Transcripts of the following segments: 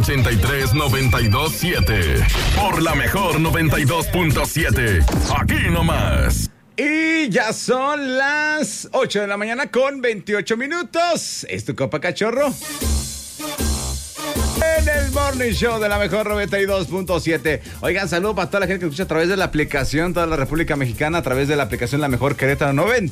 93-92-7. Por la mejor 92.7. Aquí nomás. Y ya son las 8 de la mañana con 28 minutos. ¿Es tu copa, cachorro? En el Morning Show de la mejor 92.7. Oigan, saludo para toda la gente que escucha a través de la aplicación, toda la República Mexicana, a través de la aplicación La Mejor Querétaro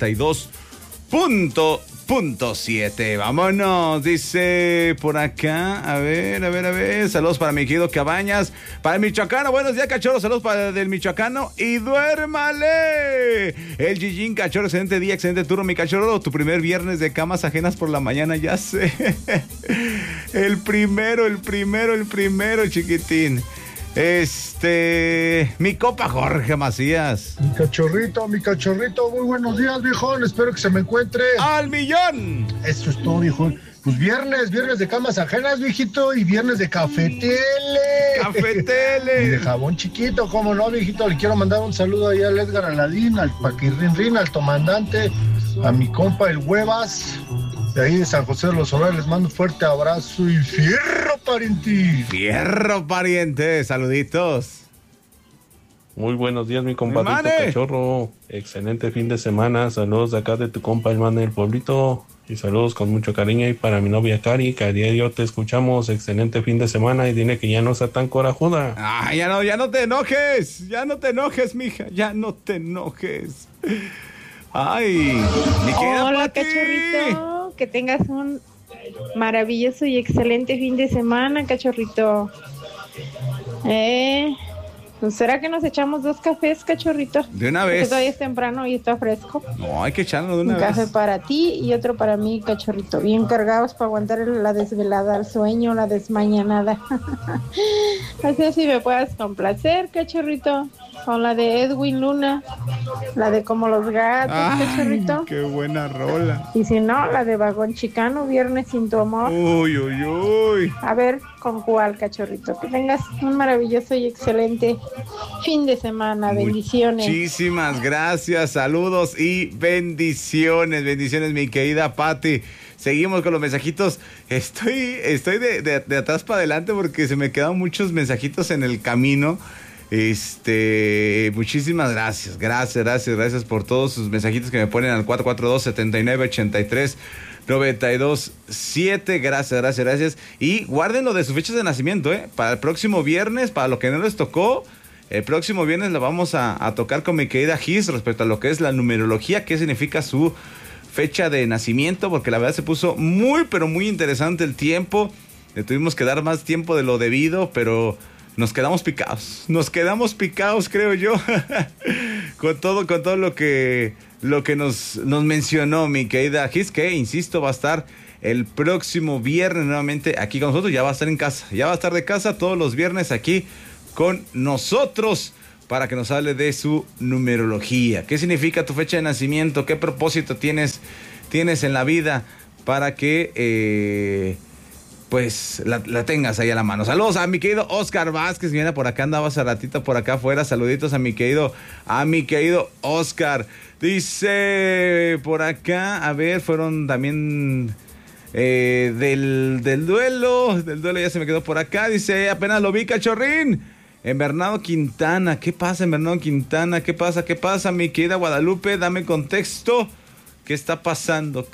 92.7. Vámonos, dice por acá. A ver. Saludos para mi querido Cabañas. Para el michoacano, buenos días, cachorro. Saludos para el del michoacano. Y duérmale. El Gigín, cachorro, excelente día, excelente turno, mi cachorro. Tu primer viernes de camas ajenas por la mañana, ya sé. El primero, chiquitín. Mi copa, Jorge Macías. Mi cachorrito, muy buenos días, viejón. Espero que se me encuentre ¡al millón! Eso es todo, viejón. Pues viernes de camas ajenas, viejito, y viernes de cafetele. Y de jabón chiquito, cómo no, viejito. Le quiero mandar un saludo ahí al Edgar Aladín, al Paquirrinrin, al comandante, a mi compa el Huevas, de ahí de San José de los Solares. Les mando un fuerte abrazo y fierro, pariente. Fierro, pariente. Saluditos. Muy buenos días, mi compadrito cachorro. Excelente fin de semana. Saludos de acá de tu compa, el man del pueblito. Y saludos con mucho cariño. Y para mi novia Cari, que a diario te escuchamos. Excelente fin de semana. Y dile que ya no sea tan corajuda. Ah, ya no te enojes. Ya no te enojes, mija. Ya no te enojes. Ay, mi querida hola, Pati. cachorrito. Que tengas un maravilloso y excelente fin de semana, cachorrito. ¿Será que nos echamos 2 cafés, cachorrito? De una Porque vez. todavía es temprano y está fresco. No, hay que echarlo de una Un vez. café para ti y otro para mí, cachorrito. Bien cargados para aguantar la desvelada, el sueño, la desmañanada. Así si me puedas complacer, cachorrito. Con la de Edwin Luna. La de Como los Gatos, Ay, cachorrito. qué buena rola. Y si no, la de Vagón Chicano, Viernes sin tu amor. Uy. A ver, ¿con cuál, cachorrito? Que tengas un maravilloso y excelente fin de semana. Bendiciones. Muchísimas gracias, saludos y bendiciones, mi querida Pati. Seguimos con los mensajitos. Estoy de atrás para adelante porque se me quedan muchos mensajitos en el camino. Muchísimas gracias por todos sus mensajitos que me ponen al 442-7983-927. Gracias. Y guárdenlo de sus fechas de nacimiento, para el próximo viernes, para lo que no les tocó. El próximo viernes la vamos a tocar con mi querida Gis respecto a lo que es la numerología, qué significa su fecha de nacimiento, porque la verdad se puso muy, pero muy interesante el tiempo. Le tuvimos que dar más tiempo de lo debido, pero nos quedamos picados, creo yo, con todo lo que nos mencionó mi querida Gis, que insisto, va a estar el próximo viernes nuevamente aquí con nosotros. Ya va a estar en casa, ya va a estar de casa todos los viernes aquí con nosotros para que nos hable de su numerología. ¿Qué significa tu fecha de nacimiento? ¿Qué propósito tienes en la vida para que pues la tengas ahí a la mano? Saludos a mi querido Oscar Vázquez, que viene por acá, andaba hace ratito por acá afuera. Saluditos a mi querido Oscar. Dice por acá, a ver, fueron también del duelo ya se me quedó por acá. Dice, apenas lo vi, cachorrín, en Bernardo Quintana. ¿Qué pasa en Bernardo Quintana? ¿Qué pasa, mi querida Guadalupe? Dame contexto. ¿Qué está pasando?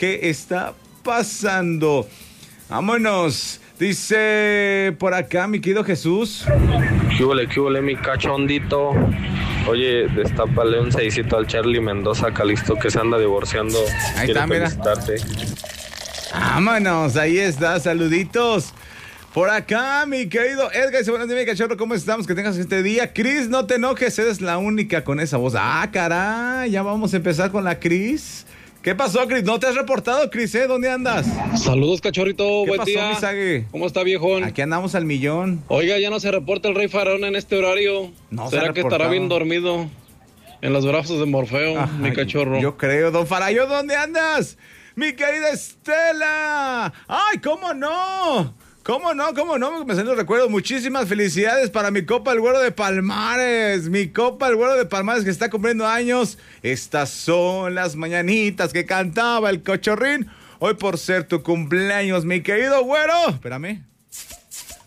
Vámonos. Dice por acá mi querido Jesús. ¿Qué huele, mi cachondito? Oye, destápale un 6 al Charlie Mendoza, Calisto, que se anda divorciando. Ahí Quiere está, mira. felicitarte. Vámonos, ahí está, saluditos. Por acá, mi querido Edgar, dice, buenos días, mi cachorro, ¿cómo estamos? Que tengas este día. Cris, no te enojes, eres la única con esa voz. Ah, caray, ya vamos a empezar con la Cris. ¿Qué pasó, Cris? ¿No te has reportado, Cris, ¿Dónde andas? Saludos, cachorrito, ¿Qué buen pasó, día. mi Sague? ¿Cómo está, viejón? Aquí andamos al millón. Oiga, ya no se reporta el Rey Faraón en este horario. No ¿Será se ha que estará reportado. bien dormido en los brazos de Morfeo, Ajá, mi cachorro? Yo creo, don Farayo, ¿dónde andas? Mi querida Estela. ¡Ay, cómo no! ¿Cómo no? Me salen los recuerdos. Muchísimas felicidades para mi copa el Güero de Palmares. Mi copa el Güero de Palmares que está cumpliendo años. Estas son las mañanitas que cantaba el Cachorrín. Hoy por ser tu cumpleaños, mi querido Güero. Espérame.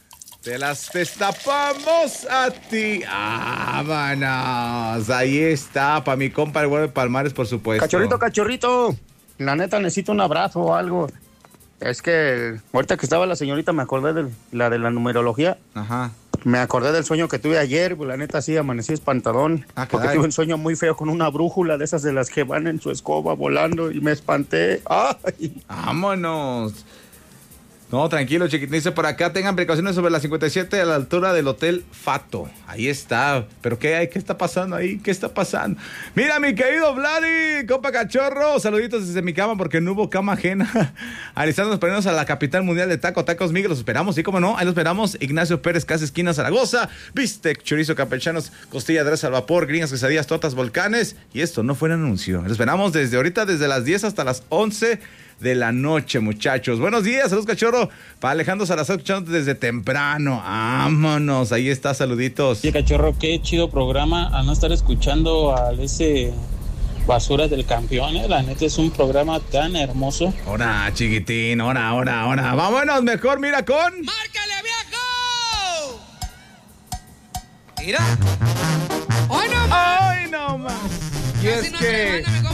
Te las destapamos a ti. ¡Vámonos! Ahí está, para mi compa el güero de Palmares, por supuesto. Cachorrito. La neta, necesito un abrazo o algo. Es que ahorita que estaba la señorita me acordé de la numerología. Ajá. Me acordé del sueño que tuve ayer. Pues la neta, sí, amanecí espantadón. Porque tuve un sueño muy feo con una brújula de esas de las que van en su escoba volando y me espanté. ¡Ay! ¡Vámonos! No, tranquilo, chiquitín. Dice por acá, tengan precauciones sobre la 57 a la altura del Hotel Fato. Ahí está. ¿Pero qué hay? ¿Qué está pasando ahí? ¿Qué está pasando? Mira, mi querido Vladi, compa cachorro. Saluditos desde mi cama porque no hubo cama ajena. Alistándonos para irnos a la capital mundial de Tacos Miguel. Los esperamos, sí, cómo no. Ahí los esperamos. Ignacio Pérez, Casa Esquina, Zaragoza. Bistec, chorizo, campechanos, costilla de res al vapor, gringas, quesadillas, tortas, volcanes. Y esto no fue un anuncio. Los esperamos desde ahorita, desde las 10 hasta las 11 de la noche, muchachos. Buenos días, saludos, cachorro. Para Alejandro Salazar, escuchando desde temprano. Vámonos, ahí está, saluditos. Oye, cachorro, qué chido programa al no estar escuchando a ese Basuras del Campeón, La neta es un programa tan hermoso. Ahora, chiquitín, ahora. Vámonos, mejor, mira con... ¡Márcale, viejo! Mira. ¡Hoy no más! Y es que...